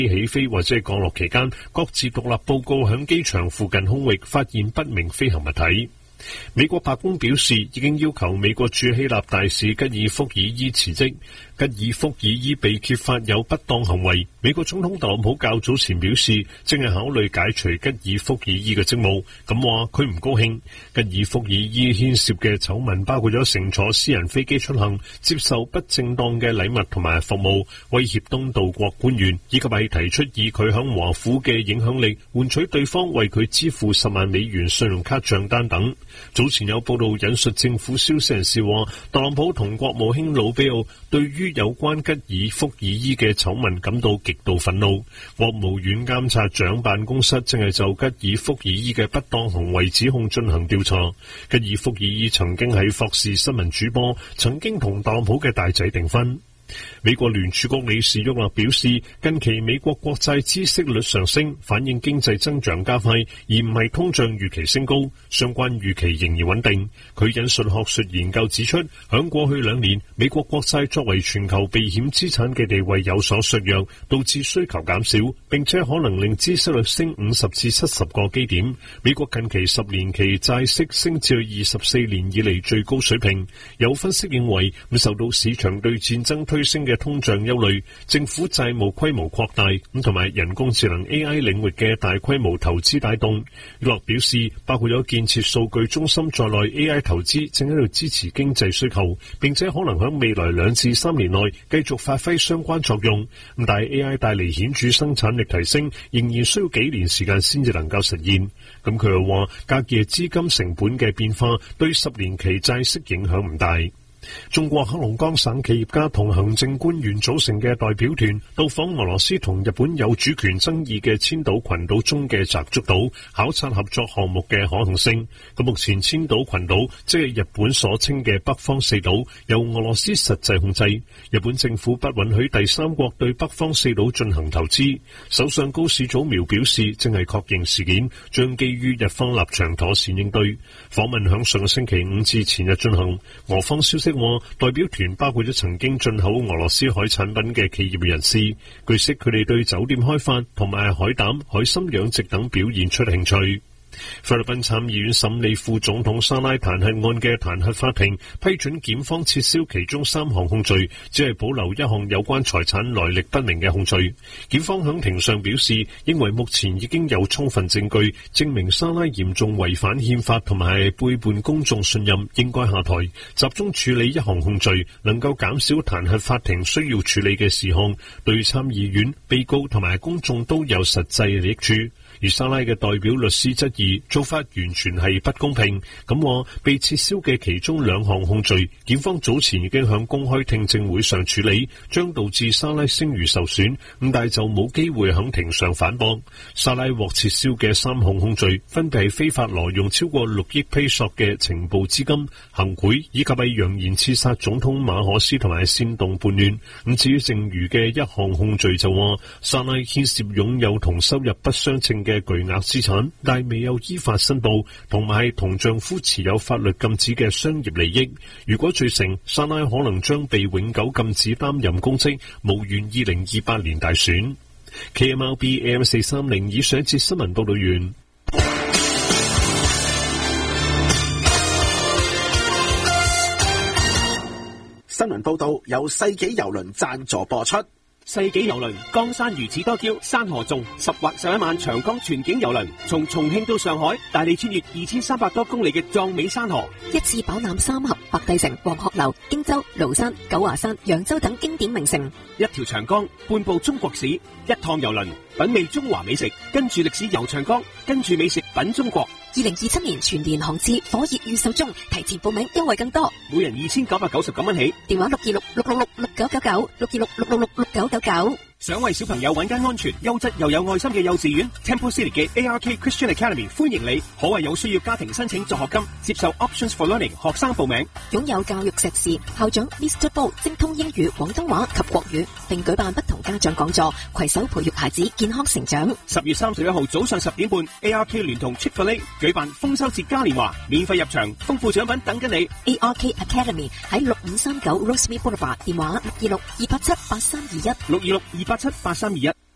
起飛或者降落期間，各自獨立報告響機場附近空域發現不明飛行物體。美國白宮表示，已經要求美國駐希臘大使吉爾福爾伊辭職。吉爾福爾伊被揭發有不當行為，美國總統特朗普較早前表示，正係考慮解除吉爾福爾伊嘅職務，咁話佢唔高興。吉爾福爾伊牽涉嘅醜聞包括咗乘坐私人飛機出行、接受不正當嘅禮物同埋服務、威脅東道國官員，以及係提出以佢響華府嘅影響力換取對方為佢支付10萬美元信用卡賬單等。早前有報道引述政府消息人士話，特朗普同國務卿魯比奧對於有關吉爾福爾伊嘅醜聞感到極度憤怒。國務院監察長辦公室正係就吉爾福爾伊嘅不當行為指控進行調查。吉爾福爾伊曾經喺霍士新聞主播，曾經同特朗普嘅大仔訂婚。美國聯儲局理事沃勒表示，近期美國國債孳息率上升，反映經濟增長加快，而唔係通脹預期升高，相關預期仍然穩定。佢引述學術研究指出，響過去2年，美國國債作為全球避險資產嘅地位有所削弱，導致需求減少，並且可能令孳息率升50至70個基點。美國近期10年期債息升至24年以嚟最高水平。有分析認為，受到市場對戰爭推升嘅通脹憂慮、政府債務規模擴大同埋人工智能 AI 領域嘅大規模投資帶動。沃勒表示，包括咗建設數據中心在內 AI 投資正喺度支持經濟需求，並且可能喺未來2至3年內繼續發揮相關作用。但係 AI 帶嚟顯著生產力提升，仍然需要幾年時間先至能夠實現。咁佢又話，隔夜資金成本嘅變化對10年期債息影響唔大。中國黑龍江省企業家同行政官員組成嘅代表團到訪俄羅斯同日本有主權爭議嘅千島群島中嘅澤竹島，考察合作項目嘅可行性。咁目前千島群島即係日本所稱嘅北方4島，由俄羅斯實際控制。日本政府不允許第三國對北方4島進行投資。首相高市早苗表示，正係確認事件，將基於日方立場妥善應對。訪問響上個星期5至前日進行。俄方消息話，代表團包括咗曾經進口俄羅斯海產品嘅企業人士。據悉，佢哋對酒店開發同埋海膽、海參養殖等表現出興趣。菲律賓參議院審理副總統沙拉彈劾案嘅彈劾法庭批准檢方撤銷其中3項控罪，只係保留1項有關財產來歷不明嘅控罪。檢方響庭上表示，認為目前已經有充分證據證明沙拉嚴重違反憲法同埋背叛公眾信任，應該下台，集中處理1項控罪，能夠減少彈劾法庭需要處理嘅事項，對參議院、被告同埋公眾都有實際利益處。而沙拉嘅代表律師質疑做法完全係不公平，咁話被撤銷嘅其中2項控罪，檢方早前已經響公開聽證會上處理，將導致沙拉聲譽受損，咁但係就冇機會響庭上反駁。沙拉獲撤銷嘅3項控罪，分別係非法挪用超過6億披索嘅情報資金、行賄以及係揚言刺殺總統馬可斯同埋煽動叛亂。咁至於剩餘嘅1項控罪就話，沙拉牽涉擁有同收入不相稱嘅巨額資產，但係未有依法申報，同埋係同丈夫持有法律禁止嘅商業利益。如果罪成，沙拉可能將被永久禁止擔任公職，無緣2028年大選。KMLB AM430 以上一節新聞報道完。 新聞報道由世紀郵輪贊助播出。 世紀郵輪江山如此多嬌，山河縱10或11萬長江全景郵輪，從重慶到上海，帶你穿越2300多公里嘅壯美山河， 一次飽覽三峽、白帝城、黃鶴樓、荊州、廬山、九華山、揚州等經典名城。 一條長江，半部中國史，一趟郵輪，品味中華美食，跟住歷史遊長江，跟住美食品中國。 2027年全年航次火熱預售中，提前報名優惠更多， 每人2999蚊起。 電話626-666-6999，626-69999。 想為小朋友揾間安全、優質又有愛心嘅幼稚園 ，Temple City 嘅 ARK Christian Academy 歡迎你，可為有需要家庭申請助學金，接受 Options for Learning 學生報名。 擁有教育碩士，校長 Mr. Bo 精通英語、廣東話及國語，並舉辦不同家長講座，攜手培育孩子健康成長。 10月31號早上10點半 ，ARK 聯同 Chick-fil-A 舉辦豐收節嘉年華，免費入場，豐富獎品等緊你。 ARK Academy 喺6539 Rosemead Boulevard，電話626-287-8321，626-287-8321。